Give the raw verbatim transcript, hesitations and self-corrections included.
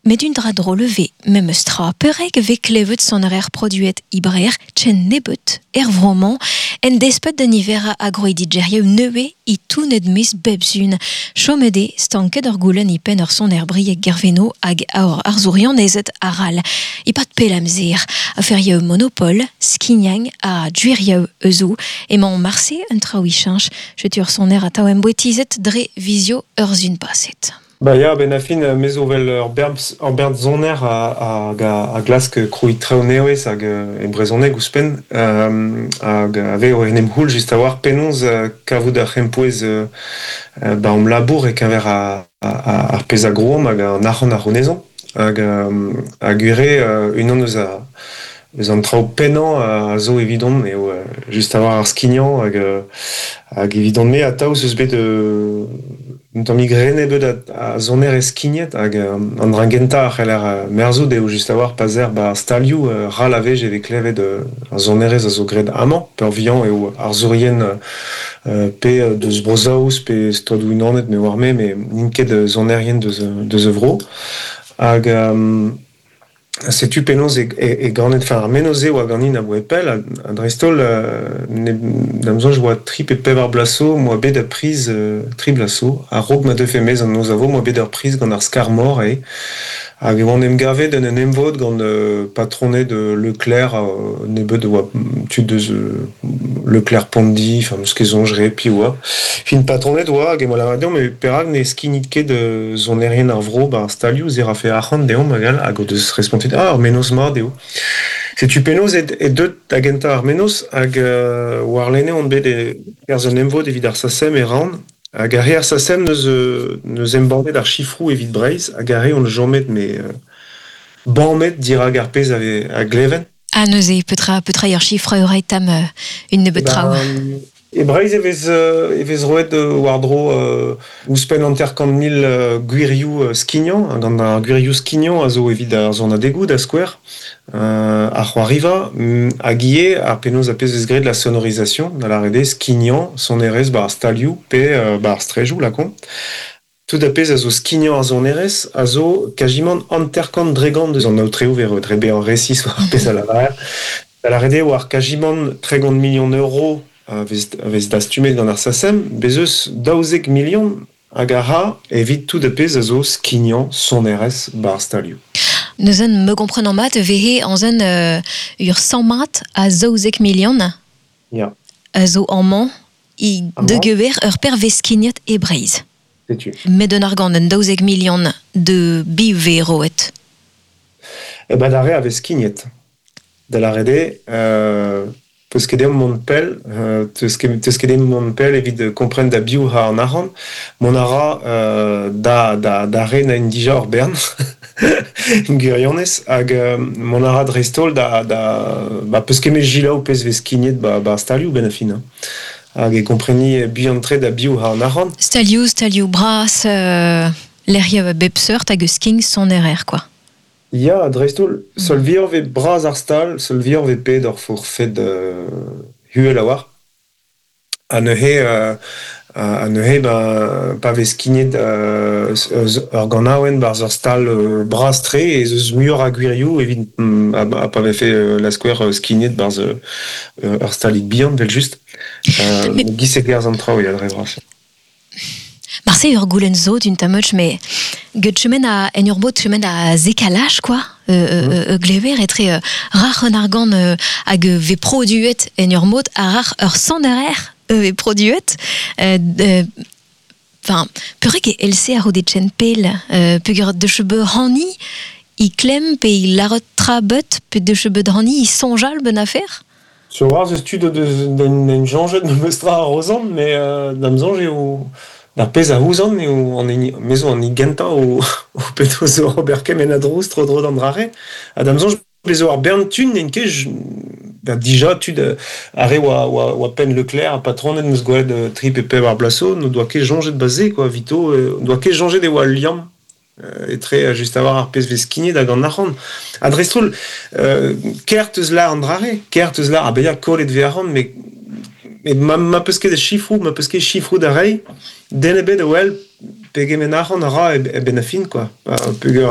Mais d'une drap de relevé, même stra, perek vek levet son air produit ibrer, chen nebut, er vraiment, en despot de niver agroidigeria neue, i tout nedmis bebzun, chomede, stanke d'orgoulen i pen ur son erbri e gerveno ag aor arzourian nezet aral, i pat pelamzir, a feria monopole, skignang a duiria euzou, et mon marse un traoui change, je tur son air a taouem boetizet dre visio ur zun passet. Ba ya, ben a fin mezovel ur berb zoner a, a, a glask krouit treo neoez hag e brezoneg ouzpen euh, hag ave o enem houl just a war penonz uh, kavout ar c'hempouez uh, uh, ba om labour e kever a, a, ar pez a groom hag an arc'hant ar honezon hag um, a gure uh, unan eus a eus an traoù pennan a zo evidon eo uh, just a war ar skignan hag, uh, hag evidon me a taouz eus bet de N'tam migrene bet a, a zoner e skignet hag uh, an drangenta ar c'heller uh, merzout eo just a war pazer ba stalioù uh, ral a vez evek levet uh, a zonerez a zo gred amañ per vihan eo ar zourien uh, pe uh, deus brozaous pe stodou unanet me war me me ninket uh, zonerien deus, uh, deus evro hag um, setu penoz e, e, e ganet fin ar menoze oa ganin a boe pel a, a drestol uh, ne, damzonj oa tri pe pev ar blaso moa bet a priz uh, tri blaso a rog ma deuf emez an noz avo moa bet ar priz gant ar skar mor e hag e oan em gavet an en emvod gant uh, patronet de Leclerc uh, ne bet oa tud deus uh, Leclerc Pondy enfin eus ket zonjre pi oa fin patronet oa hag e moa la radion me perag ne skinit ket de zonerien ar vro ba stalioù zer a fe arc'hant deom magal hag o deus respontet ah, ar menos mat eo. Setu penaos et, et deut agenta ar menos hag uh, war lene on bet e perz an emvod evit ar sasem e ran hag ar re ar sasem neus, uh, neus embandet ar chifrou evit breiz hag ar re on jomet me uh, banmet dirag ar pez ave a gleven. Ah, neuze, petra, petra ar chifre euret tam uh, une nebet traoù. E breiz evez, uh, evez roet uh, war dro uh, ouzpen an terkant mil uh, gwirioù uh, skignan, gant ar gwirioù skignan a zo evit ar zon a degout a skouer, uh, ar c'hoariva, mm, a gie ar penoz a pez eus gret la sonorisation, da la rede skignan, sonerez bar stalioù pe uh, bar strejoù lakon. Tout a pez a zo skignan ar zonerez, a zo kajimant an terkant dregant deus an aotreo ver drebe an resis war pez a la var. Da la rede war kajimant tregont million euro Vez, vez dastumet gant ar sasem, bezeus daouzek milion hag a ra evit tout da pez a zo skignan sonerez bar stalioù. Neus an me komprenan mat vehe an zen uh, ur cent mat a zaouzek milion Ya. a zo amman i de gewer ur per vez skignet e breiz. Setu. Met un ar gant an daouzek milion de bi ve roet. E ba da re a vez skignet. Da la rede... Euh, Peus ket em mont pel, uh, teus ket em mont pel evit kompren da biou ha an arc'hant, mon ara uh, da, da, da re na en dija ur bern, gurionez, hag uh, mon ara drestol da, da ba peus ket me jilaou pez vez skignet ba, ba stalioù ben a fin. Hag e kompreni buantre da biou ha an arc'hant. Stalioù, stalioù bras, uh, l'eria bepseurt hag eus king son erer, quoi. Ya, drestol, sol vior ve braz ar stal, sol vior ve ped ur fourfet uh, huel a war. A neuhe, uh, a neuhe ba, pa vez skignet uh, ur ganaouen barz ur stal uh, braz tre e eus muur a gwirioù evit um, a, a pa ve fe uh, la skouer uh, skignet barz uh, ur stalit bihan vel just. Uh, Gisek gerz an traoù ya dre bras. Marseille ur goulenn zo d'un tamoch, mais get chemen a en ur bot chemen a zekalach, quoi. Euh, euh, glever etre euh, rar un argan euh, hag ve produet en ur mod a rar ur sanderer euh, ve produet. Enfin, euh, peurek e else a rodet chen pel, euh, peogwir de chebe hani, i klem pe i larot trabet, pe de chebe hani i sonjal ben afer. Sur war ze stud d'un janget de meustra a rozan, mais euh, d'amzonj eo... Da pez a ouzan eo an e mezo an i genta o, o peto zo Robert Kemen a drouz tro dro d'an drare. A damzonj bezo ar bern tun en ket da dija tud a re oa, oa, oa pen Leclerc a patronet neus gwalet uh, tri pe pev ar blaso, no doa ket jonget baze, quoi, vito, euh, doa ket jonget e oa liam. Euh, etre uh, just avar ar pez vez skignet hag an arc'hant. A drestrol, euh, kert eus la an drare, kert eus la, a beia kolet ve arc'hant, mais Mais ma, ma peus ket de chifrou, ma peus ket chifrou da rei, den ebet a wel, pegem en arc'hant a ra e, e ben a fin, quoi. Uh,